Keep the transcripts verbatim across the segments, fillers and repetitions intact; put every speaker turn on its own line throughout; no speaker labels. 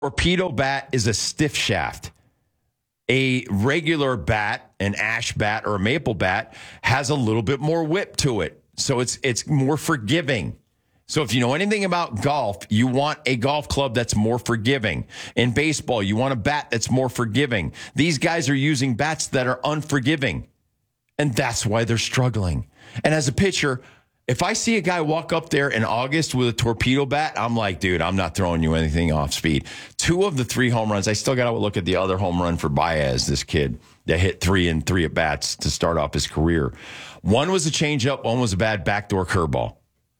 torpedo bat is a stiff shaft. A regular bat, an ash bat or a maple bat, has a little bit more whip to it. So it's it's more forgiving. So if you know anything about golf, you want a golf club that's more forgiving. In baseball, you want a bat that's more forgiving. These guys are using bats that are unforgiving. And that's why they're struggling. And as a pitcher, if I see a guy walk up there in August with a torpedo bat, I'm like, dude, I'm not throwing you anything off speed. Two of the three home runs, I still got to look at the other home run for Baez, this kid that hit three and three at bats to start off his career. One was a changeup, one was a bad backdoor curveball.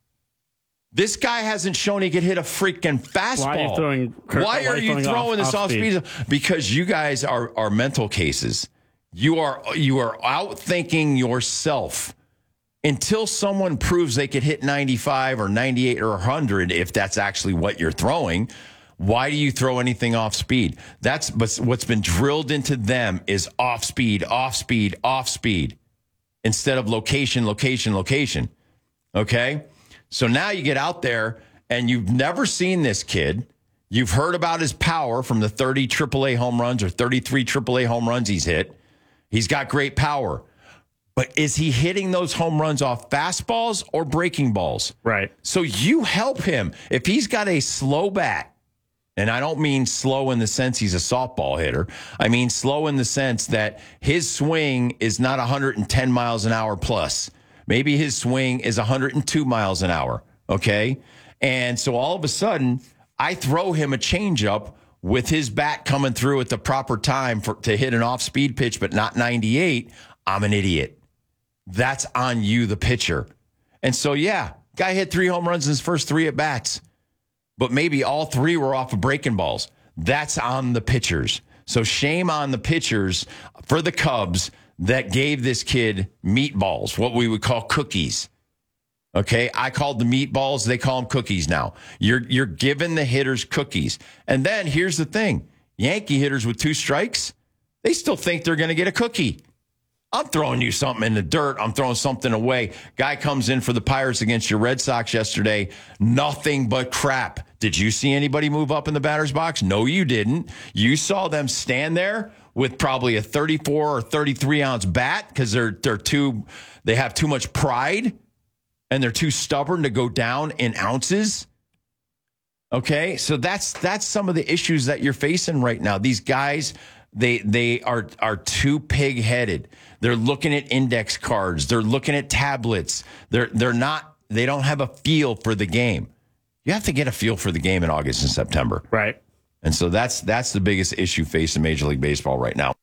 This guy hasn't shown he could hit a freaking fastball.
Why are you throwing,
cur- why are you throwing off, this off speed? speed? Because you guys are, are mental cases. You are you are outthinking yourself. Until someone proves they could hit ninety-five or ninety-eight or one hundred, if that's actually what you're throwing, why do you throw anything off speed? That's what's been drilled into them is off speed, off speed, off speed, instead of location, location, location. Okay? So now you get out there and you've never seen this kid. You've heard about his power from the thirty triple A home runs or thirty-three triple A home runs he's hit. He's got great power. But is he hitting those home runs off fastballs or breaking balls?
Right.
So you help him. If he's got a slow bat, and I don't mean slow in the sense he's a softball hitter. I mean slow in the sense that his swing is not one hundred ten miles an hour plus. Maybe his swing is one hundred two miles an hour, okay? And so all of a sudden, I throw him a changeup with his bat coming through at the proper time for, to hit an off-speed pitch, but not ninety-eight. I'm an idiot. That's on you, the pitcher. And so, yeah, guy hit three home runs in his first three at bats, but maybe all three were off of breaking balls. That's on the pitchers. So shame on the pitchers for the Cubs that gave this kid meatballs, what we would call cookies. Okay, I called the meatballs. They call them cookies now. You're you're giving the hitters cookies. And then here's the thing. Yankee hitters with two strikes, they still think they're going to get a cookie. I'm throwing you something in the dirt. I'm throwing something away. Guy comes in for the Pirates against your Red Sox yesterday. Nothing but crap. Did you see anybody move up in the batter's box? No, you didn't. You saw them stand there with probably a thirty-four or thirty-three ounce bat because they're they're too they have too much pride and they're too stubborn to go down in ounces. Okay, so that's that's some of the issues that you're facing right now. These guys, they they are are too pig-headed. They're looking at index cards. They're looking at tablets. They're they're not. They don't have a feel for the game. You have to get a feel for the game in August and September,
right?
And so that's that's the biggest issue facing Major League Baseball right now.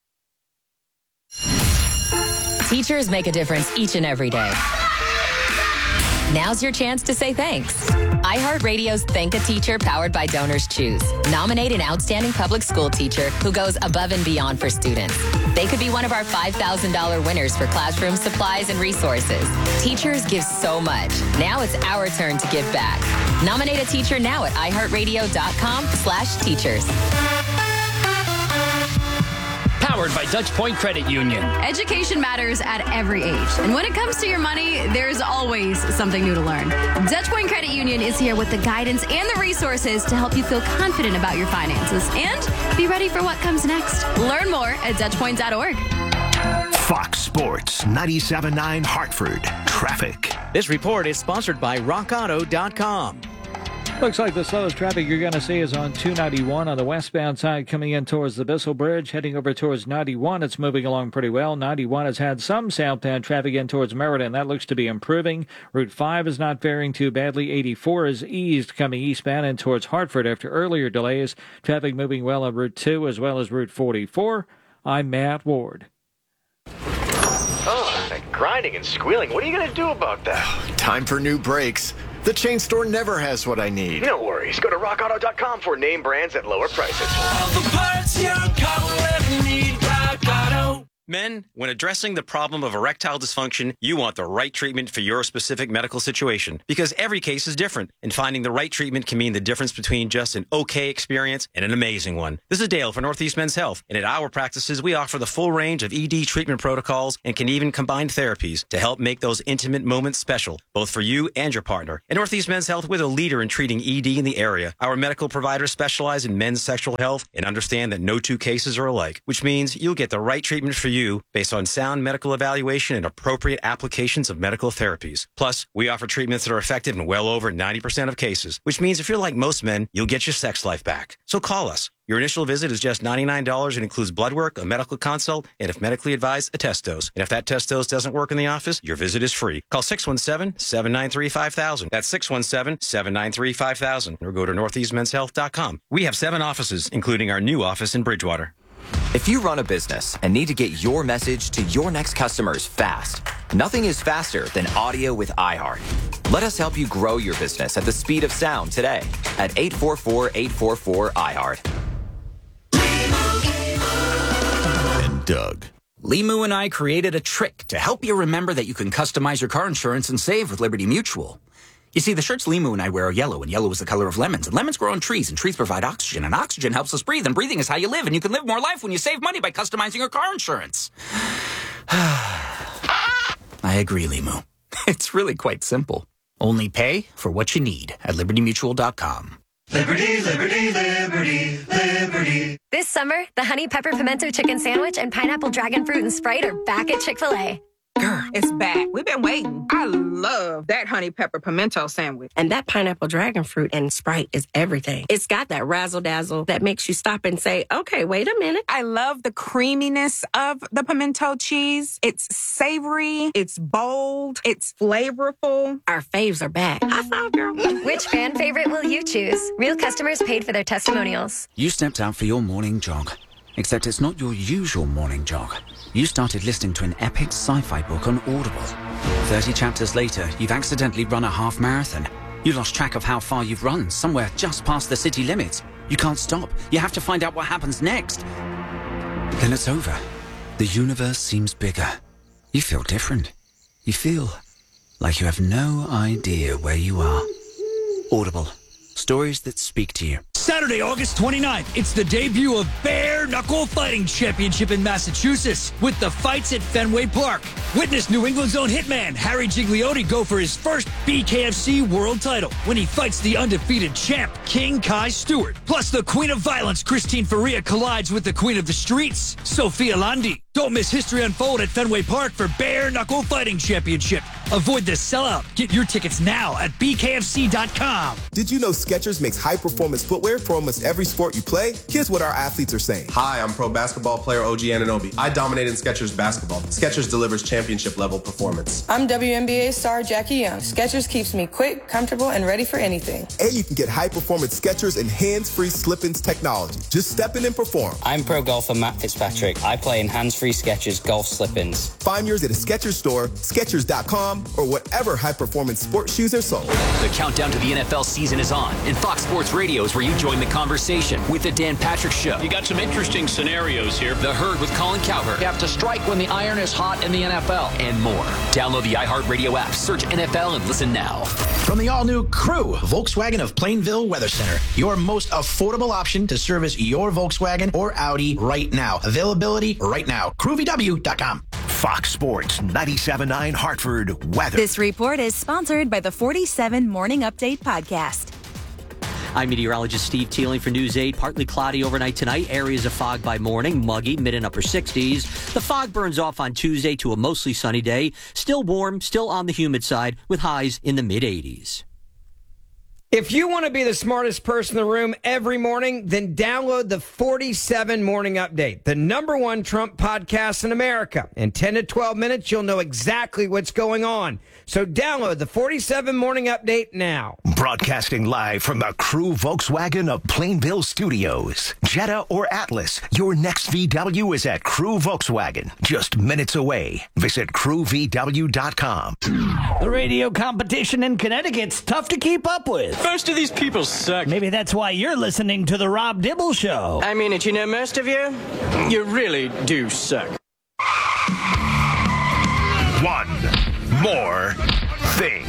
Teachers make a difference each and every day. Now's your chance to say thanks. iHeartRadio's Thank a Teacher, powered by Donors Choose. Nominate an outstanding public school teacher who goes above and beyond for students. They could be one of our five thousand dollars winners for classroom supplies and resources. Teachers give so much. Now it's our turn to give back. Nominate a teacher now at iHeartRadio.com slash teachers.
Powered by Dutch Point Credit Union.
Education matters at every age. And when it comes to your money, there's always something new to learn. Dutch Point Credit Union is here with the guidance and the resources to help you feel confident about your finances and be ready for what comes next. Learn more at dutch point dot org.
Fox Sports ninety-seven point nine Hartford. Traffic.
This report is sponsored by rock auto dot com.
Looks like the slowest traffic you're going to see is on two ninety-one on the westbound side coming in towards the Bissell Bridge. Heading over towards ninety-one, it's moving along pretty well. ninety-one has had some southbound traffic in towards Meriden. That looks to be improving. Route five is not faring too badly. eighty-four is eased coming eastbound and towards Hartford after earlier delays. Traffic moving well on Route two as well as Route forty-four. I'm Matt Ward.
Oh, that grinding and squealing. What are you going to do about that?
Time for new brakes. The chain store never has what I need.
No worries. Go to rock auto dot com for name brands at lower prices.
All the parts your car will ever need, Rock Auto.
Men, when addressing the problem of erectile dysfunction, you want the right treatment for your specific medical situation because every case is different, and finding the right treatment can mean the difference between just an okay experience and an amazing one. This is Dale for Northeast Men's Health, and at our practices, we offer the full range of E D treatment protocols and can even combine therapies to help make those intimate moments special, both for you and your partner. At Northeast Men's Health, we're the leader in treating E D in the area. Our medical providers specialize in men's sexual health and understand that no two cases are alike, which means you'll get the right treatment for you you based on sound medical evaluation and appropriate applications of medical therapies. Plus, we offer treatments that are effective in well over ninety percent of cases, which means if you're like most men, you'll get your sex life back. So call us. Your initial visit is just ninety-nine dollars and includes blood work, a medical consult, and if medically advised, a test dose. And if that test dose doesn't work in the office, your visit is free. Call six one seven, seven nine three, five thousand. That's six one seven, seven nine three, five thousand. Or go to northeast men's health dot com. We have seven offices, including our new office in Bridgewater.
If you run a business and need to get your message to your next customers fast, nothing is faster than audio with iHeart. Let us help you grow your business at the speed of sound today at eight four four, eight four four, iHeart.
And Doug.
Limu and I created a trick to help you remember that you can customize your car insurance and save with Liberty Mutual. You see, the shirts Limu and I wear are yellow, and yellow is the color of lemons. And lemons grow on trees, and trees provide oxygen, and oxygen helps us breathe, and breathing is how you live, and you can live more life when you save money by customizing your car insurance. I agree, Limu. It's really quite simple. Only pay for what you need at liberty mutual dot com.
Liberty, liberty, liberty, liberty.
This summer, the Honey Pepper Pimento Chicken Sandwich and Pineapple Dragon Fruit and Sprite are back at Chick-fil-A.
Girl, it's back. We've been waiting. I love that honey pepper pimento sandwich.
And that pineapple dragon fruit and Sprite is everything. It's got that razzle dazzle that makes you stop and say, okay, wait a minute.
I love the creaminess of the pimento cheese. It's savory. It's bold. It's flavorful.
Our faves are back. High five, girl.
Which fan favorite will you choose? Real customers paid for their testimonials.
You stepped out for your morning jog. Except it's not your usual morning jog. You started listening to an epic sci-fi book on Audible. Thirty chapters later, you've accidentally run a half marathon. You lost track of how far you've run, somewhere just past the city limits. You can't stop. You have to find out what happens next. Then it's over. The universe seems bigger. You feel different. You feel like you have no idea where you are. Audible. Stories that speak to you.
Saturday, August twenty-ninth, it's the debut of Bare Knuckle Fighting Championship in Massachusetts with the fights at Fenway Park. Witness New England's own hitman, Harry Gigliotti, go for his first B K F C world title when he fights the undefeated champ, King Kai Stewart. Plus, the Queen of Violence, Christine Faria, collides with the Queen of the Streets, Sophia Landi. Don't miss history unfold at Fenway Park for Bare Knuckle Fighting Championship. Avoid the sellout. Get your tickets now at B K F C dot com.
Did you know Skechers makes high-performance footwear for almost every sport you play? Here's what our athletes are saying.
Hi, I'm pro basketball player O G Anunoby. I dominate in Skechers basketball. Skechers delivers championship-level performance.
I'm W N B A star Jackie Young. Skechers keeps me quick, comfortable, and ready for anything.
And you can get high-performance Skechers and hands-free slip-ins technology. Just step in and perform.
I'm pro golfer Matt Fitzpatrick. I play in hands-free Skechers golf slip-ins.
Find yours at a Skechers store, Skechers dot com, or whatever high-performance sports shoes are sold.
The countdown to the N F L season is on, and Fox Sports Radio is where you join the conversation with the Dan Patrick Show.
You got some interesting scenarios here.
The Herd with Colin Cowherd.
You have to strike when the iron is hot in the N F L.
And more. Download the iHeartRadio app, search N F L, and listen now.
From the all-new Crew, Volkswagen of Plainville Weather Center, your most affordable option to service your Volkswagen or Audi right now. Availability right now. crew v w dot com.
Fox Sports ninety-seven point nine Hartford weather.
This report is sponsored by the forty-seven Morning Update podcast.
I'm meteorologist Steve Teeling for News eight. Partly cloudy overnight tonight. Areas of fog by morning. Muggy, mid and upper sixties. The fog burns off on Tuesday to a mostly sunny day. Still warm, still on the humid side with highs in the mid eighties.
If you want to be the smartest person in the room every morning, then download the forty-seven Morning Update, the number one Trump podcast in America. In ten to twelve minutes, you'll know exactly what's going on. So download the forty-seven Morning Update now.
Broadcasting live from the Crew Volkswagen of Plainville Studios. Jetta or Atlas, your next V W is at Crew Volkswagen, just minutes away. Visit crew v w dot com.
The radio competition in Connecticut's tough to keep up with.
Most of these people suck.
Maybe that's why you're listening to the Rob Dibble Show.
I mean it, you know, most of you, you really do suck.
more thing.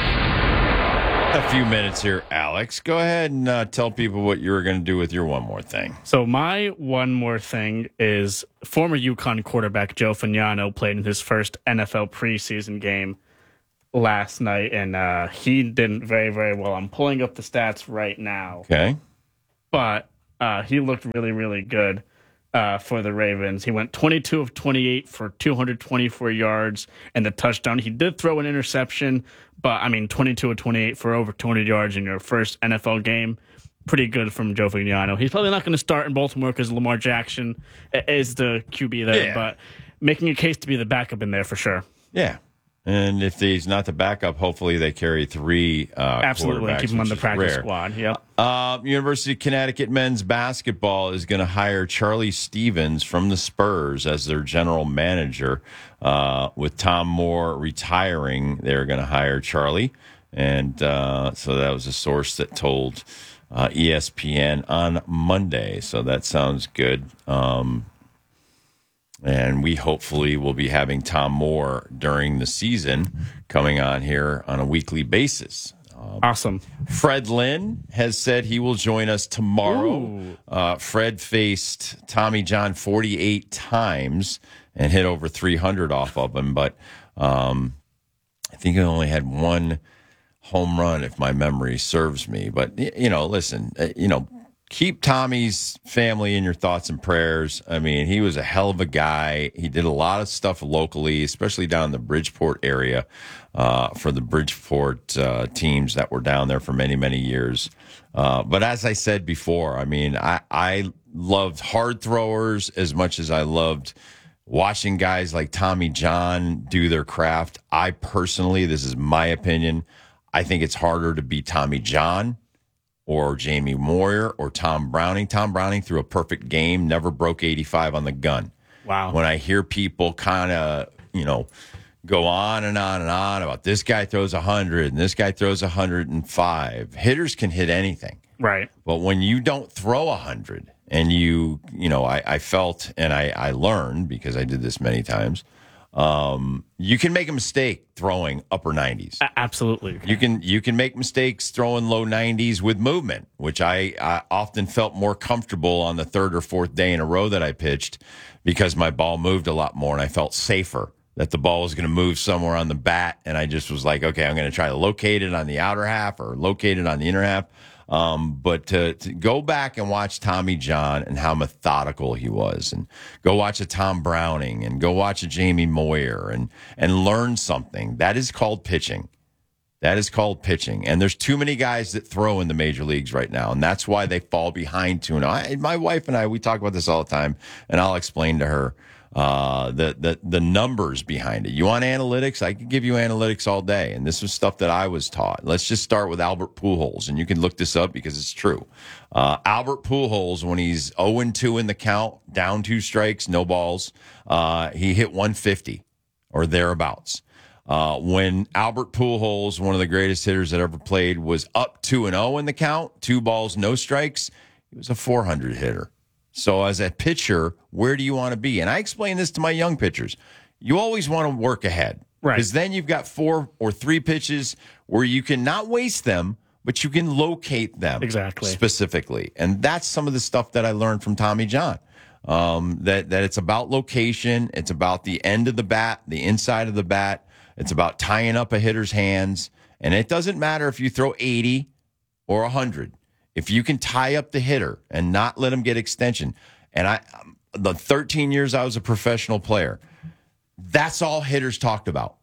A few minutes here, Alex. Go ahead and uh, tell people what you were going to do with your one more thing.
So my one more thing is former UConn quarterback Joe Fagnano played in his first N F L preseason game last night, and uh, he did very, very well. I'm pulling up the stats right now.
Okay.
But uh, he looked really, really good uh, for the Ravens. He went twenty-two of twenty-eight for two hundred twenty-four yards and the touchdown. He did throw an interception, but, I mean, twenty-two of twenty-eight for over two hundred yards in your first N F L game. Pretty good from Joe Fagnano. He's probably not going to start in Baltimore because Lamar Jackson is the Q B there,
yeah.
but making a case to be the backup in there for sure.
Yeah. And if he's not the backup, hopefully they carry three uh,
Absolutely,
quarterbacks,
keep him on the practice
rare.
squad. Yep.
Uh, University of Connecticut men's basketball is going to hire Charlie Stevens from the Spurs as their general manager. Uh, with Tom Moore retiring, they're going to hire Charlie. And uh, so that was a source that told uh, E S P N on Monday. So that sounds good. Um And we hopefully will be having Tom Moore during the season coming on here on a weekly basis. Um,
awesome.
Fred Lynn has said he will join us tomorrow. Uh, Fred faced Tommy John forty-eight times and hit over three hundred off of him. But um, I think he only had one home run, if my memory serves me. But, you know, listen, you know, keep Tommy's family in your thoughts and prayers. I mean, he was a hell of a guy. He did a lot of stuff locally, especially down in the Bridgeport area uh, for the Bridgeport uh, teams that were down there for many, many years. Uh, but as I said before, I mean, I, I loved hard throwers as much as I loved watching guys like Tommy John do their craft. I personally, this is my opinion, I think it's harder to be Tommy John or Jamie Moyer, or Tom Browning. Tom Browning threw a perfect game, never broke eighty-five on the gun.
Wow.
When I hear people kind of, you know, go on and on and on about this guy throws one hundred and this guy throws one hundred five, hitters can hit anything.
Right.
But when you don't throw one hundred and you, you know, I, I felt and I, I learned because I did this many times, Um, you can make a mistake throwing upper nineties.
Absolutely.
You can you can make mistakes throwing low nineties with movement, which I, I often felt more comfortable on the third or fourth day in a row that I pitched because my ball moved a lot more and I felt safer that the ball was going to move somewhere on the bat. And I just was like, okay, I'm going to try to locate it on the outer half or locate it on the inner half. Um, but to, to go back and watch Tommy John and how methodical he was, and go watch a Tom Browning and go watch a Jamie Moyer and, and learn something. That is called pitching. That is called pitching. And there's too many guys that throw in the major leagues right now. And that's why they fall behind too. And I, my wife and I, we talk about this all the time, and I'll explain to her uh, the, the, the numbers behind it. You want analytics? I can give you analytics all day. And this was stuff that I was taught. Let's just start with Albert Pujols. And you can look this up because it's true. Uh, Albert Pujols, when he's oh and two in the count, down two strikes, no balls, uh, he hit one fifty or thereabouts. Uh, when Albert Pujols, one of the greatest hitters that ever played, was up two and oh in the count, two balls, no strikes, he was a four hundred hitter. So as a pitcher, where do you want to be? And I explain this to my young pitchers. You always want to work ahead.
Right.
Because then you've got four or three pitches where you can not waste them, but you can locate them
exactly
specifically. And that's some of the stuff that I learned from Tommy John. Um, that, that it's about location. It's about the end of the bat, the inside of the bat. It's about tying up a hitter's hands. And it doesn't matter if you throw eighty or one hundred. If you can tie up the hitter and not let him get extension. And I, the thirteen years I was a professional player, that's all hitters talked about.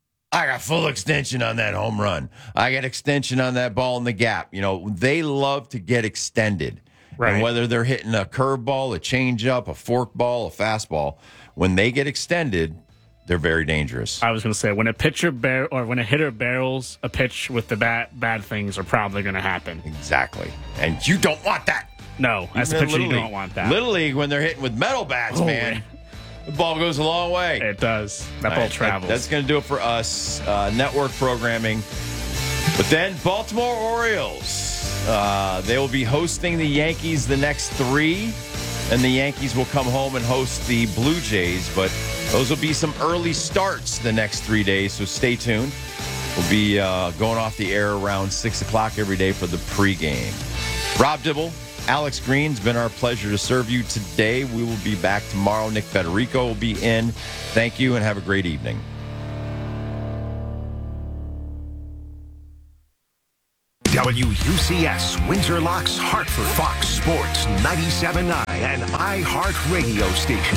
I got full extension on that home run. I got extension on that ball in the gap. You know, they love to get extended. Right. And whether they're hitting a curveball, a changeup, a fork ball, a fastball, when they get extended, they're very dangerous.
I was going to say, when a pitcher bar- or when a hitter barrels a pitch with the bat, bad things are probably going to happen.
Exactly. And you don't want that.
No, as a pitcher, you don't want that.
Little League, when they're hitting with metal bats, oh, man, man, the ball goes a long way.
It does. That ball right, travels.
That, that's going to do it for us. Uh, network programming. But then Baltimore Orioles. Uh, they will be hosting the Yankees the next three. and the Yankees will come home and host the Blue Jays, but those will be some early starts the next three days, so stay tuned. We'll be uh, going off the air around six o'clock every day for the pregame. Rob Dibble, Alex Green, it's been our pleasure to serve you today. We will be back tomorrow. Nick Federico will be in. Thank you, and have a great evening.
W U C S, Windsor Locks, Hartford, Fox Sports ninety-seven point nine, and iHeart Radio Station.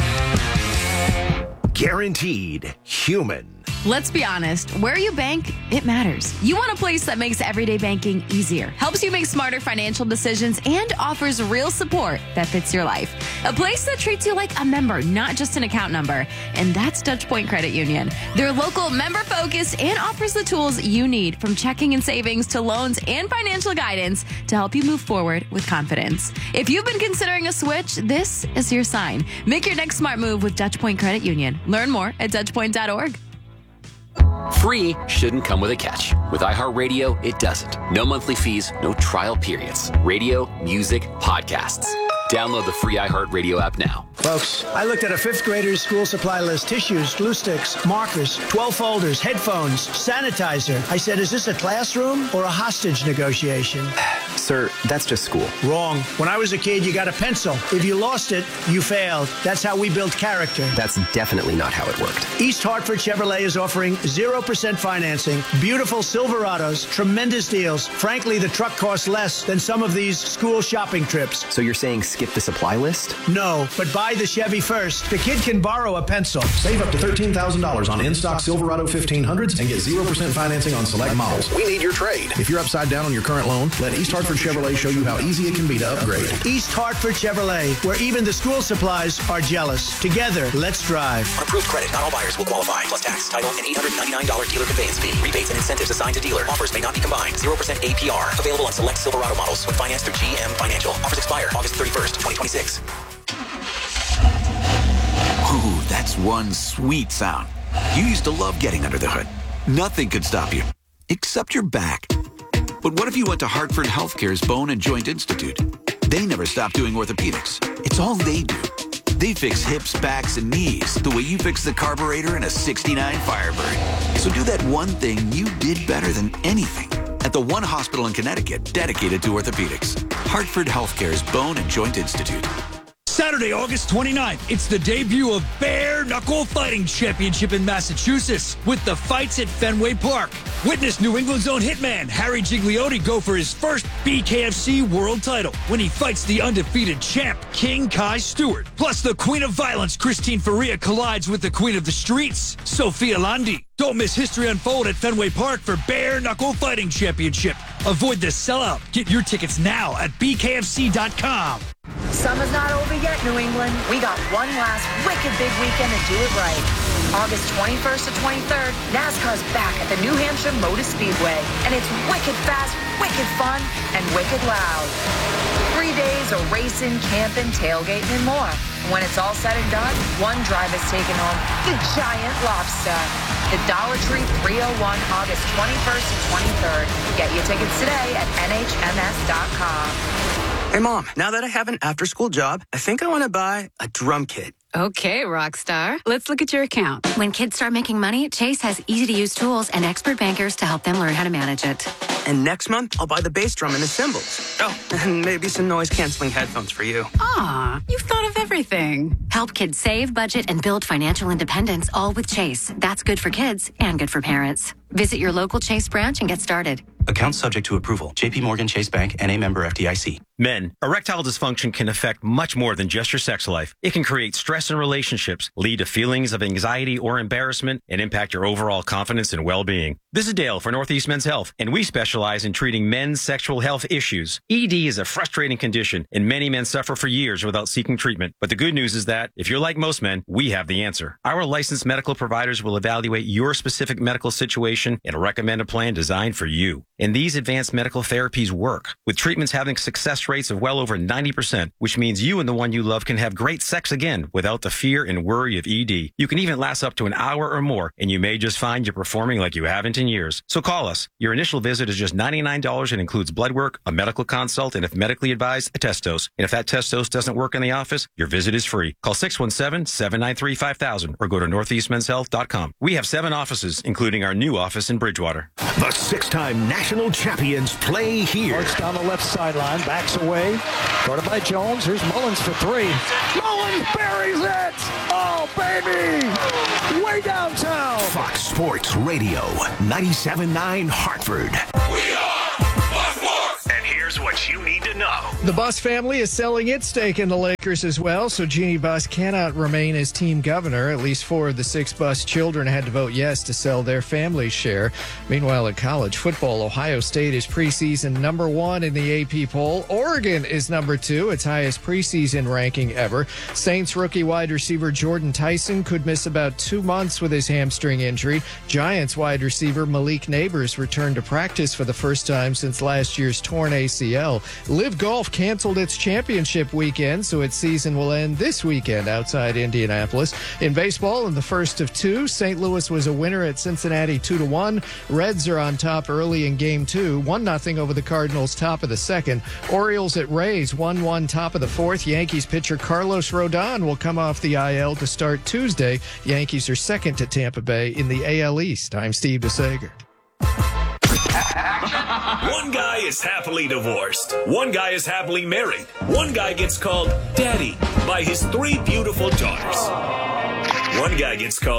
Guaranteed human.
Let's be honest, where you bank, it matters. You want a place that makes everyday banking easier, helps you make smarter financial decisions, and offers real support that fits your life. A place that treats you like a member, not just an account number. And that's Dutch Point Credit Union. They're local, member-focused, and offers the tools you need, from checking and savings to loans and financial guidance, to help you move forward with confidence. If you've been considering a switch, this is your sign. Make your next smart move with Dutch Point Credit Union. Learn more at dutch point dot org.
Free shouldn't come with a catch. With iHeartRadio, it doesn't. No monthly fees, no trial periods. Radio, music, podcasts. Download the free iHeartRadio app now.
Folks, I looked at a fifth grader's school supply list. Tissues, glue sticks, markers, twelve folders, headphones, sanitizer. I said, is this a classroom or a hostage negotiation?
Sir, that's just school.
Wrong. When I was a kid, you got a pencil. If you lost it, you failed. That's how we built character.
That's definitely not how it worked.
East Hartford Chevrolet is offering zero percent financing, beautiful Silverados, tremendous deals. Frankly, the truck costs less than some of these school shopping trips.
So you're saying skip the supply list?
No, but buy the Chevy first. The kid can borrow a pencil.
Save up to thirteen thousand dollars on in-stock Silverado fifteen hundreds and get zero percent financing on select models. We need your trade. If you're upside down on your current loan, let East Hartford Chevrolet show you how easy it can be to upgrade.
East Hartford Chevrolet, where even the school supplies are jealous. Together, let's drive.
On approved credit, not all buyers will qualify. Plus tax, title, and eight hundred ninety-nine dollars dealer conveyance fee. Rebates and incentives assigned to dealer. Offers may not be combined. zero percent A P R. Available on select Silverado models with finance through G M Financial. Offers expire August thirty-first, twenty twenty-six.
Ooh, that's one sweet sound. You used to love getting under the hood. Nothing could stop you, except your back. But what if you went to Hartford Healthcare's Bone and Joint Institute? They never stop doing orthopedics. It's all they do. They fix hips, backs, and knees the way you fix the carburetor in a sixty-nine Firebird. So do that one thing you did better than anything at the one hospital in Connecticut dedicated to orthopedics. Hartford Healthcare's Bone and Joint Institute.
Saturday, August twenty-ninth, it's the debut of Bare Knuckle Fighting Championship in Massachusetts with the fights at Fenway Park. Witness New England's own hitman Harry Gigliotti go for his first B K F C world title when he fights the undefeated champ King Kai Stewart. Plus, the Queen of Violence Christine Faria collides with the Queen of the Streets, Sophia Landi. Don't miss history unfold at Fenway Park for Bare Knuckle Fighting Championship. Avoid the sellout. Get your tickets now at B K F C dot com.
Summer's not over yet, New England. We got one last wicked big weekend to do it right. August twenty-first to twenty-third, NASCAR's back at the New Hampshire Motor Speedway. And it's wicked fast, wicked fun, and wicked loud. Three days of racing, camping, tailgating, and more. When it's all said and done, one driver's taking home the giant lobster. The Dollar Tree three oh one, August twenty-first to twenty-third. Get your tickets today at N H M S dot com.
Hey, Mom, now that I have an after-school job, I think I want to buy a drum kit.
Okay, Rockstar. Let's look at your account.
When kids start making money, Chase has easy-to-use tools and expert bankers to help them learn how to manage it.
And next month, I'll buy the bass drum and the cymbals. Oh, and maybe some noise-canceling headphones for you.
Aw, you've thought of everything.
Help kids save, budget, and build financial independence, all with Chase. That's good for kids and good for parents. Visit your local Chase branch and get started.
Account subject to approval. J P Morgan Chase Bank, N A member F D I C.
Men, erectile dysfunction can affect much more than just your sex life. It can create stress in relationships, lead to feelings of anxiety or embarrassment, and impact your overall confidence and well-being. This is Dale for Northeast Men's Health, and we specialize in treating men's sexual health issues. E D is a frustrating condition, and many men suffer for years without seeking treatment. But the good news is that, if you're like most men, we have the answer. Our licensed medical providers will evaluate your specific medical situation and recommend a plan designed for you. And these advanced medical therapies work, with treatments having success success rates of well over ninety percent, which means you and the one you love can have great sex again without the fear and worry of E D. You can even last up to an hour or more, and you may just find you're performing like you haven't in years. So call us. Your initial visit is just ninety-nine dollars and includes blood work, a medical consult, and if medically advised, a test dose. And if that test dose doesn't work in the office, your visit is free. Call six one seven, seven nine three, five thousand or go to northeast men's health dot com. We have seven offices, including our new office in Bridgewater.
The six-time national champions play here.
Marks down the left sideline, backs away. Guarded by Jones. Here's Mullins for three. Mullins buries it! Oh, baby! Way downtown.
Fox Sports Radio, ninety-seven point nine Hartford.
We are Buffalo!
And here's what you need to know.
The Buss family is selling its stake in the Lakers as well, so Jeannie Buss cannot remain as team governor. At least four of the six Buss children had to vote yes to sell their family's share. Meanwhile, at college football, Ohio State is preseason number one in the A P poll. Oregon is number two, its highest preseason ranking ever. Saints rookie wide receiver Jordan Tyson could miss about two months with his hamstring injury. Giants wide receiver Malik Neighbors returned to practice for the first time since last year's torn A C L. Live Golf canceled its championship weekend, so its season will end this weekend outside Indianapolis. In baseball, in the first of two, Saint Louis was a winner at Cincinnati two to one. Reds are on top early in game two, one nothing over the Cardinals top of the second. Orioles at Rays one one top of the fourth. Yankees pitcher Carlos Rodon will come off the I L to start Tuesday. Yankees are second to Tampa Bay in the A L East. I'm Steve DeSager.
One guy is happily divorced. One guy is happily married. One guy gets called Daddy by his three beautiful daughters. One guy gets called